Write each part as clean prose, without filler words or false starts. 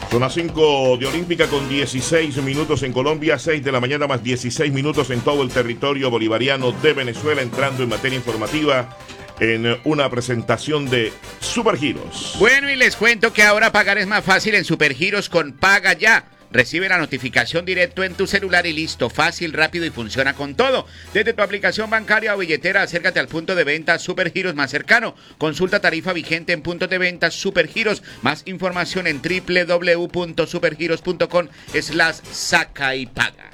Son las 5 de Olímpica con 16 minutos en Colombia, 6 de la mañana más 16 minutos en todo el territorio bolivariano de Venezuela, entrando en materia informativa en una presentación de Supergiros. Bueno, y les cuento que ahora pagar es más fácil en Supergiros con Paga Ya. Recibe la notificación directo en tu celular y listo, fácil, rápido y funciona con todo. Desde tu aplicación bancaria o billetera, acércate al punto de venta Supergiros más cercano. Consulta tarifa vigente en puntos de venta Supergiros. Más información en www.supergiros.com/saca y paga.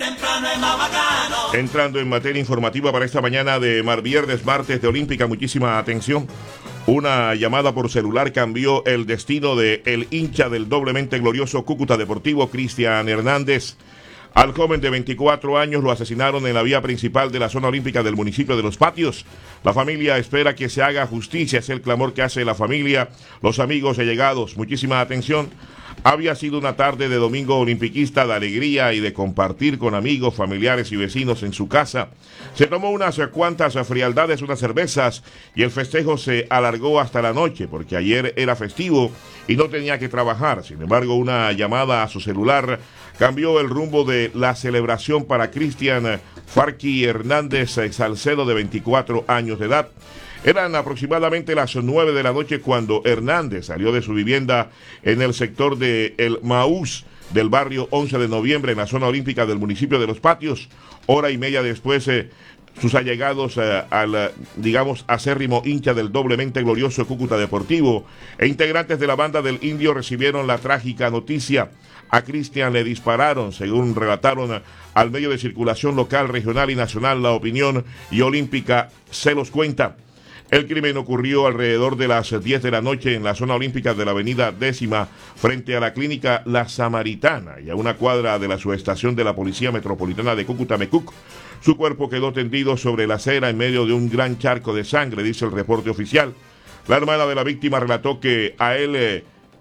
Entrando en materia informativa para esta mañana de viernes, martes de Olímpica, muchísima atención. Una llamada por celular cambió el destino de el hincha del doblemente glorioso Cúcuta Deportivo, Cristian Hernández. Al joven de 24 años lo asesinaron en la vía principal de la zona olímpica del municipio de Los Patios. La familia espera que se haga justicia, es el clamor que hace la familia, los amigos y allegados. Muchísima atención. Había sido una tarde de domingo olimpiquista de alegría y de compartir con amigos, familiares y vecinos en su casa. Se tomó unas cuantas frialdades, unas cervezas, y el festejo se alargó hasta la noche, porque ayer era festivo y no tenía que trabajar. Sin embargo, una llamada a su celular cambió el rumbo de la celebración para Cristian Farqui Hernández Salcedo, de 24 años de edad. Eran aproximadamente las 9 de la noche cuando Hernández salió de su vivienda en el sector de El Maús del barrio 11 de noviembre en la zona olímpica del municipio de Los Patios. Hora y media después, sus allegados al, acérrimo hincha del doblemente glorioso Cúcuta Deportivo e integrantes de la banda del Indio recibieron la trágica noticia. A Cristian le dispararon, según relataron al medio de circulación local, regional y nacional La Opinión y Olímpica se los cuenta. El crimen ocurrió alrededor de las 10 de la noche en la zona olímpica de la avenida 10ª, frente a la clínica La Samaritana y a una cuadra de la subestación de la Policía Metropolitana de Cúcuta, Mecuc. Su cuerpo quedó tendido sobre la acera en medio de un gran charco de sangre, dice el reporte oficial. La hermana de la víctima relató que a él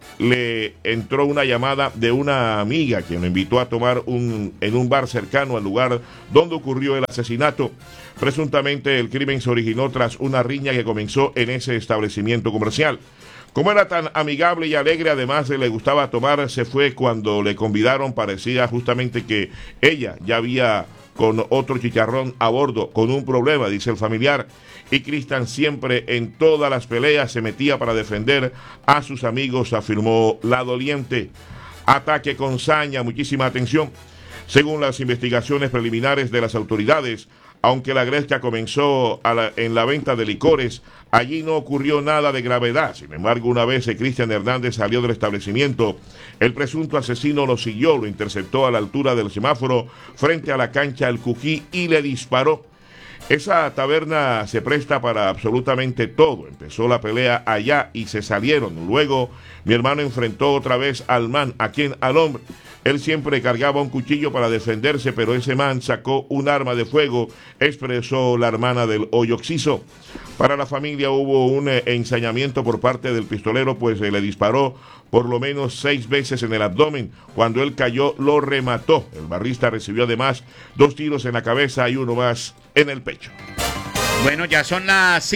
le entró una llamada de una amiga quien lo invitó a tomar en un bar cercano al lugar donde ocurrió el asesinato. Presuntamente el crimen se originó tras una riña que comenzó en ese establecimiento comercial. Como era tan amigable y alegre, además le gustaba tomar, se fue cuando le convidaron. Parecía justamente que ella ya había con otro chicharrón a bordo, con un problema, dice el familiar. Y Cristian siempre en todas las peleas se metía para defender a sus amigos, afirmó la doliente. Ataque con saña, muchísima atención. Según las investigaciones preliminares de las autoridades, aunque la gresca comenzó en la venta de licores, allí no ocurrió nada de gravedad. Sin embargo, una vez que Cristian Hernández salió del establecimiento, el presunto asesino lo siguió, lo interceptó a la altura del semáforo frente a la cancha El Cují y le disparó. Esa taberna se presta para absolutamente todo. Empezó la pelea allá y se salieron. Luego mi hermano enfrentó otra vez al man, al hombre. Él siempre cargaba un cuchillo para defenderse, pero ese man sacó un arma de fuego, expresó la hermana del hoyo occiso. Para la familia hubo un ensañamiento por parte del pistolero, pues le disparó por lo menos 6 veces en el abdomen. Cuando él cayó, lo remató. El barrista recibió además 2 tiros en la cabeza y 1 más en el pecho. Bueno, ya son las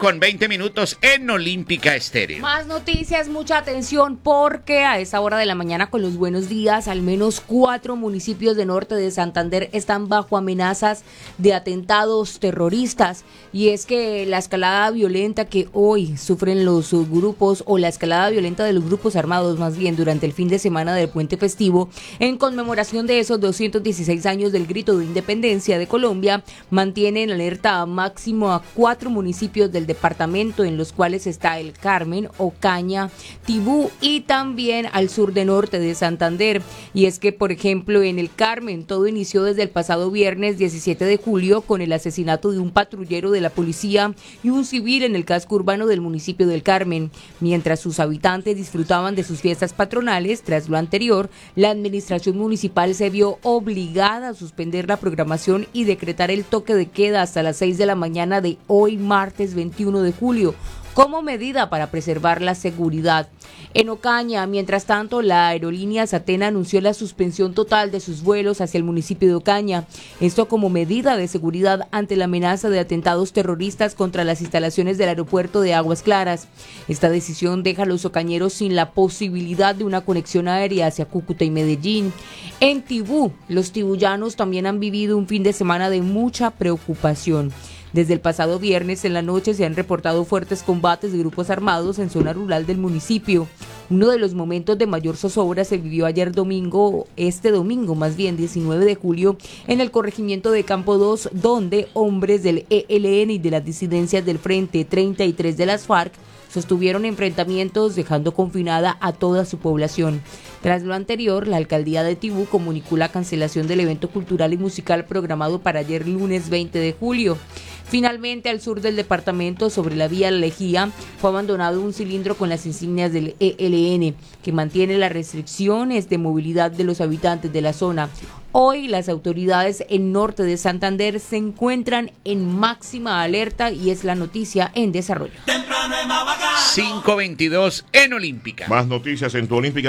5:20 en Olímpica Estéreo. Más noticias, mucha atención, porque a esa hora de la mañana con los buenos días, al menos 4 municipios de norte de Santander están bajo amenazas de atentados terroristas. Y es que la escalada violenta que hoy sufren los grupos, o la escalada violenta de los grupos armados más bien, durante el fin de semana del puente festivo, en conmemoración de esos 216 años del grito de independencia de Colombia, mantiene en alerta máxima a 4 municipios del departamento, en los cuales está El Carmen, Ocaña, Tibú y también al sur de norte de Santander. Y es que, por ejemplo, en El Carmen todo inició desde el pasado viernes 17 de julio con el asesinato de un patrullero de la policía y un civil en el casco urbano del municipio del Carmen. Mientras sus habitantes disfrutaban de sus fiestas patronales, tras lo anterior, la administración municipal se vio obligada a suspender la programación y decretar el toque de queda hasta las 6 de la mañana de hoy, martes 21 de julio, como medida para preservar la seguridad. En Ocaña, mientras tanto, la aerolínea Satena anunció la suspensión total de sus vuelos hacia el municipio de Ocaña, esto como medida de seguridad ante la amenaza de atentados terroristas contra las instalaciones del aeropuerto de Aguas Claras. Esta decisión deja a los ocañeros sin la posibilidad de una conexión aérea hacia Cúcuta y Medellín. En Tibú, los tibullanos también han vivido un fin de semana de mucha preocupación. Desde el pasado viernes en la noche se han reportado fuertes combates de grupos armados en zona rural del municipio. Uno de los momentos de mayor zozobra se vivió ayer domingo, 19 de julio, en el corregimiento de Campo 2, donde hombres del ELN y de las disidencias del Frente 33 de las FARC sostuvieron enfrentamientos dejando confinada a toda su población. Tras lo anterior, la alcaldía de Tibú comunicó la cancelación del evento cultural y musical programado para ayer lunes 20 de julio. Finalmente, al sur del departamento, sobre la vía Lejía, fue abandonado un cilindro con las insignias del ELN, que mantiene las restricciones de movilidad de los habitantes de la zona. Hoy, las autoridades en norte de Santander se encuentran en máxima alerta y es la noticia en desarrollo. 5:22 en Olímpica. Más noticias en tu Olímpica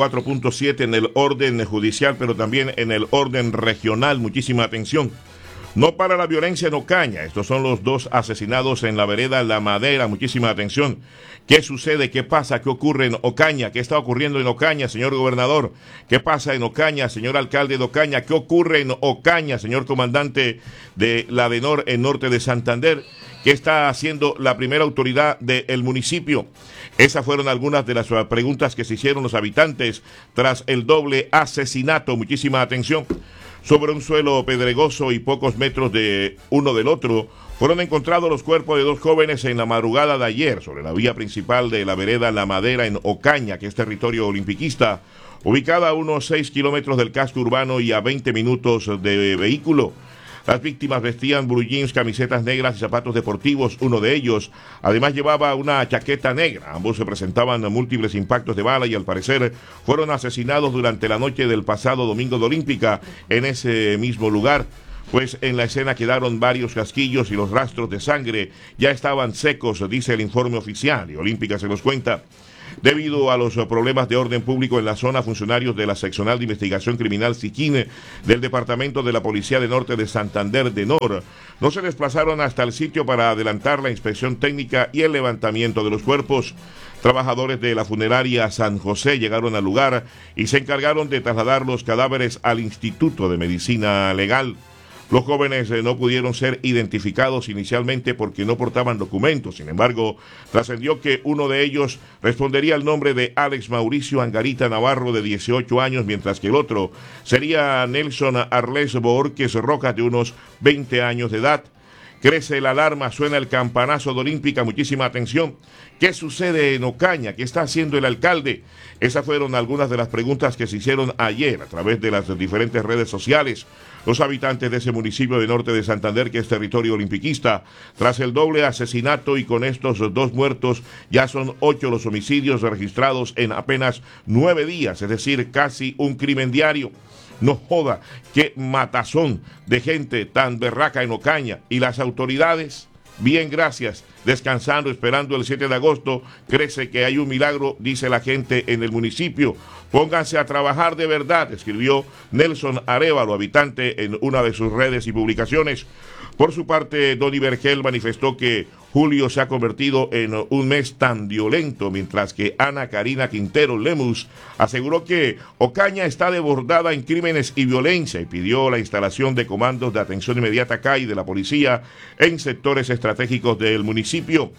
94.7 en el orden judicial, pero también en el orden regional. Muchísima atención. No para la violencia en Ocaña. Estos son los 2 asesinados en la vereda La Madera. Muchísima atención. ¿Qué sucede? ¿Qué pasa? ¿Qué ocurre en Ocaña? ¿Qué está ocurriendo en Ocaña, señor gobernador? ¿Qué pasa en Ocaña, señor alcalde de Ocaña? ¿Qué ocurre en Ocaña, señor comandante de la DENOR en norte de Santander? ¿Qué está haciendo la primera autoridad del municipio? Esas fueron algunas de las preguntas que se hicieron los habitantes tras el doble asesinato. Muchísima atención. Sobre un suelo pedregoso y pocos metros de uno del otro, fueron encontrados los cuerpos de 2 jóvenes en la madrugada de ayer sobre la vía principal de la vereda La Madera en Ocaña, que es territorio olimpiquista, ubicada a unos 6 kilómetros del casco urbano y a 20 minutos de vehículo. Las víctimas vestían blue jeans, camisetas negras y zapatos deportivos. Uno de ellos, además, llevaba una chaqueta negra. Ambos se presentaban múltiples impactos de bala y, al parecer, fueron asesinados durante la noche del pasado domingo de Olímpica en ese mismo lugar. Pues en la escena quedaron varios casquillos y los rastros de sangre ya estaban secos, dice el informe oficial, y Olímpica se los cuenta. Debido a los problemas de orden público en la zona, funcionarios de la Seccional de Investigación Criminal Siquín del Departamento de la Policía de Norte de Santander, DENOR, no se desplazaron hasta el sitio para adelantar la inspección técnica y el levantamiento de los cuerpos. Trabajadores de la funeraria San José llegaron al lugar y se encargaron de trasladar los cadáveres al Instituto de Medicina Legal. Los jóvenes no pudieron ser identificados inicialmente porque no portaban documentos. Sin embargo, trascendió que uno de ellos respondería al nombre de Alex Mauricio Angarita Navarro, de 18 años, mientras que el otro sería Nelson Arles Borges Rojas, de unos 20 años de edad. Crece la alarma, suena el campanazo de Olímpica. Muchísima atención. ¿Qué sucede en Ocaña? ¿Qué está haciendo el alcalde? Esas fueron algunas de las preguntas que se hicieron ayer a través de las diferentes redes sociales. Los habitantes de ese municipio de norte de Santander, que es territorio olimpiquista, tras el doble asesinato y con estos 2 muertos, ya son 8 los homicidios registrados en apenas 9 días, es decir, casi un crimen diario. No joda, qué matazón de gente tan berraca en Ocaña. Y las autoridades, bien, gracias, descansando, esperando el 7 de agosto. Crece que hay un milagro, dice la gente en el municipio. Pónganse a trabajar de verdad, escribió Nelson Arévalo, habitante, en una de sus redes y publicaciones. Por su parte, Donny Vergel manifestó que julio se ha convertido en un mes tan violento, mientras que Ana Karina Quintero Lemus aseguró que Ocaña está desbordada en crímenes y violencia y pidió la instalación de comandos de atención inmediata CAI de la policía en sectores estratégicos del municipio.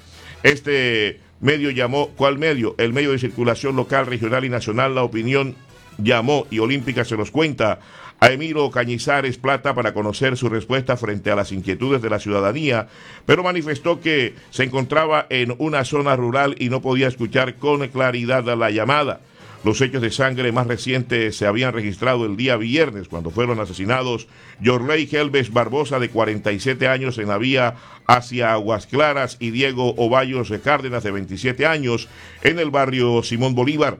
Este medio llamó, ¿cuál medio? El medio de circulación local, regional y nacional, La Opinión, llamó, y Olímpica se los cuenta, a Emiro Cañizares Plata para conocer su respuesta frente a las inquietudes de la ciudadanía, pero manifestó que se encontraba en una zona rural y no podía escuchar con claridad la llamada. Los hechos de sangre más recientes se habían registrado el día viernes, cuando fueron asesinados Yorley Helves Barbosa, de 47 años, en la vía hacia Aguas Claras, y Diego Ovallos Cárdenas, de 27 años, en el barrio Simón Bolívar.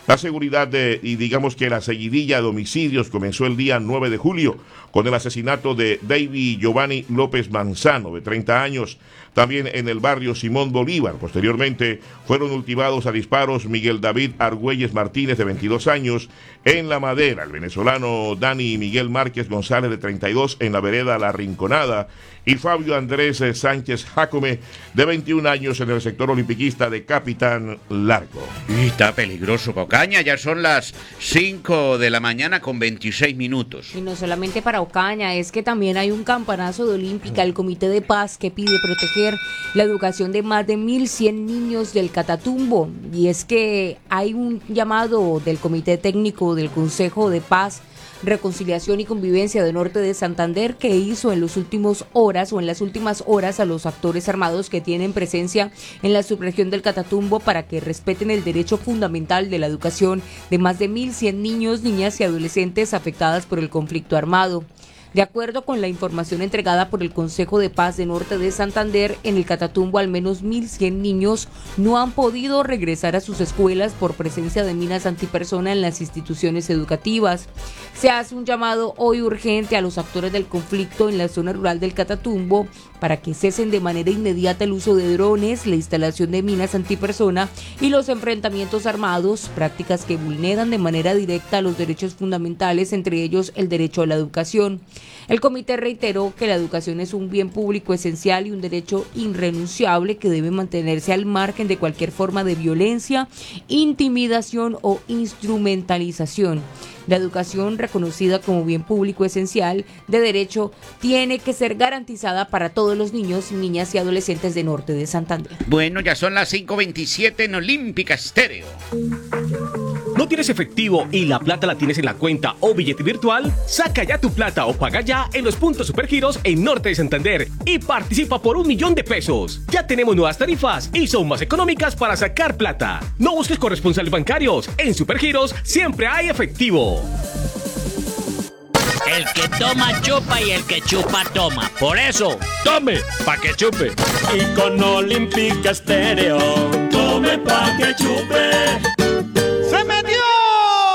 La seguridad y digamos que la seguidilla de homicidios comenzó el día 9 de julio con el asesinato de David Giovanni López Manzano, de 30 años, también en el barrio Simón Bolívar. Posteriormente fueron ultimados a disparos Miguel David Argüelles Martínez, de 22 años, en La Madera, el venezolano Dani Miguel Márquez González, de 32, en la vereda La Rinconada, y Fabio Andrés Sánchez Jacome, de 21 años, en el sector olimpiquista de Capitán Largo. Y está peligroso, Ocaña, ya son las 5 de la mañana con 26 minutos. Y no solamente para Ocaña, es que también hay un campanazo de Olímpica, el Comité de Paz, que pide proteger la educación de más de 1.100 niños del Catatumbo. Y es que hay un llamado del Comité Técnico del Consejo de Paz, Reconciliación y Convivencia de Norte de Santander, que hizo en las últimas horas a los actores armados que tienen presencia en la subregión del Catatumbo para que respeten el derecho fundamental de la educación de más de 1.100 niños, niñas y adolescentes afectadas por el conflicto armado. De acuerdo con la información entregada por el Consejo de Paz de Norte de Santander, en el Catatumbo al menos 1.100 niños no han podido regresar a sus escuelas por presencia de minas antipersona en las instituciones educativas. Se hace un llamado hoy urgente a los actores del conflicto en la zona rural del Catatumbo para que cesen de manera inmediata el uso de drones, la instalación de minas antipersona y los enfrentamientos armados, prácticas que vulneran de manera directa los derechos fundamentales, entre ellos el derecho a la educación. El comité reiteró que la educación es un bien público esencial y un derecho irrenunciable que debe mantenerse al margen de cualquier forma de violencia, intimidación o instrumentalización. La educación, reconocida como bien público esencial de derecho, tiene que ser garantizada para todos los niños, niñas y adolescentes de Norte de Santander. Bueno, ya son las 5:27 en Olímpica Estéreo. ¿No tienes efectivo y la plata la tienes en la cuenta o billete virtual? Saca ya tu plata o paga ya en los puntos Supergiros en Norte de Santander y participa por 1.000.000 de pesos. Ya tenemos nuevas tarifas y son más económicas para sacar plata. No busques corresponsales bancarios. En Supergiros siempre hay efectivo. El que toma chupa y el que chupa toma. Por eso, tome pa' que chupe. Y con Olímpica Estéreo, tome pa' que chupe. ¡Se me